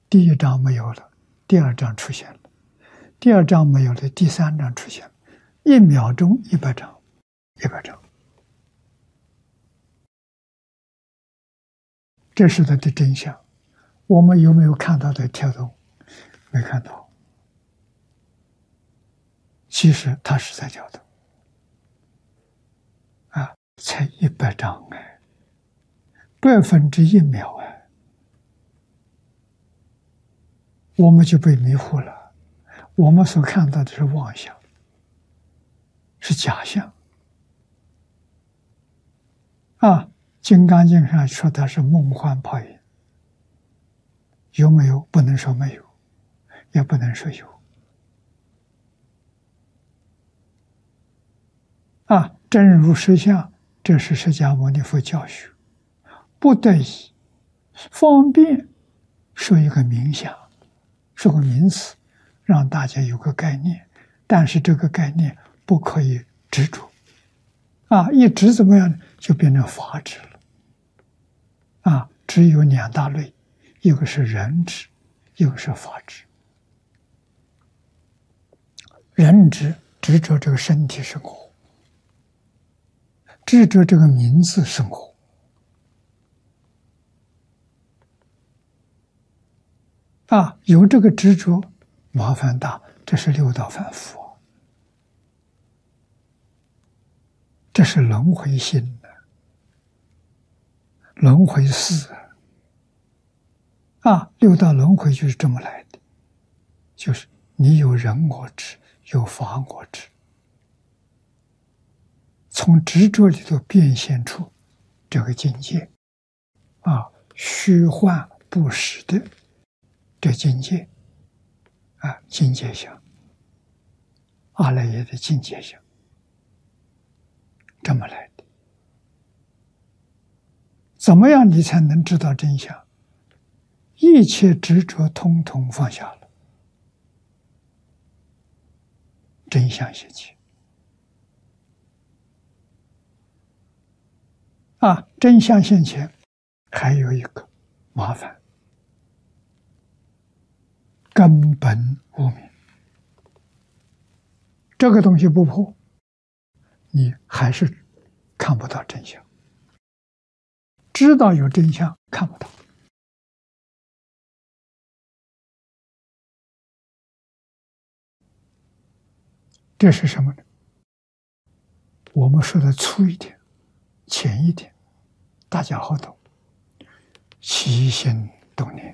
第一章没有了，第二章出现了，第二章没有了，第三章出现了，1秒钟100张，100张，这是它的真相。我们有没有看到的跳动？没看到。其实它是在跳动，啊，才100张哎，1/100秒哎，我们就被迷惑了。我们所看到的是妄想，是假象。啊，《金刚经》上说它是梦幻泡影，有没有？不能说没有，也不能说有。啊，真如实相，这是释迦牟尼佛教学，不得已方便说一个名相，说个名词，让大家有个概念。但是这个概念不可以执着，啊，一执怎么样呢？就变成法执了。啊，只有2大类，一个是人执，一个是法执。人执执着这个身体是我，执着这个名字是我。啊，有这个执着，麻烦大，这是6道反复，这是轮回心的，轮回事啊，6道轮回就是这么来的，就是你有人我执，有法我执，从执着里头变现出这个境界，啊，虚幻不实的这境界，啊，境界相，阿赖耶的境界相，这么来的。怎么样你才能知道真相？一切执着通通放下了，真相现前。啊，真相现前，还有一个麻烦，根本无明。这个东西不破，你还是看不到真相。知道有真相，看不到。这是什么呢？我们说的粗一点，浅一点，大家好懂。起心动念，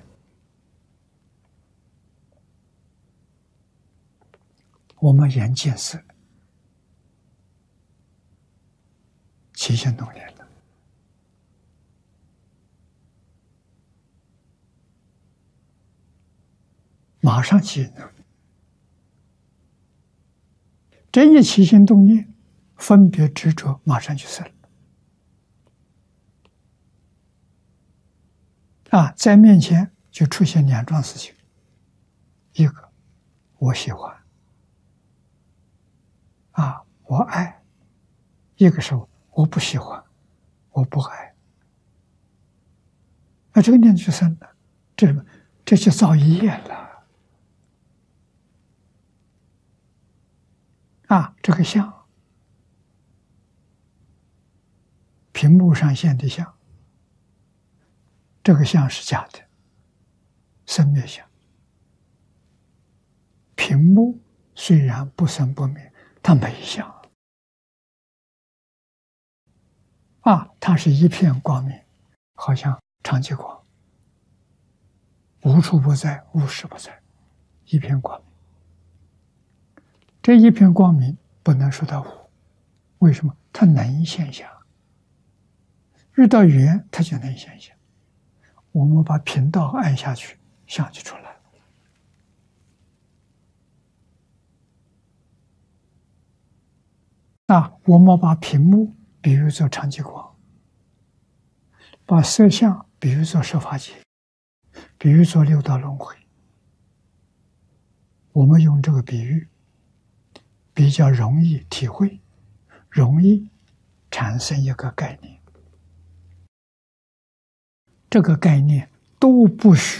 我们眼见色，起心动念了，马上起心动念。这一起心动念，分别执着，马上就散了。啊，在面前就出现2桩事情：一个，我喜欢，啊，我爱；一个是我不喜欢，我不爱。那这个念就散了，这就造业了。啊，这个相，屏幕上现的相，这个相是假的，生灭相。屏幕虽然不生不灭，它没相。啊，它是一片光明，好像长期光，无处不在，无时不在，一片光明。这一片光明不能说它无，为什么？它能现象，遇到缘它就能现象。我们把频道按下去，相就出来了。啊，我们把屏幕比喻作长期光，把色相比喻作十法界，比喻作6道轮回。我们用这个比喻，比较容易体会，容易产生一个概念。这个概念都不需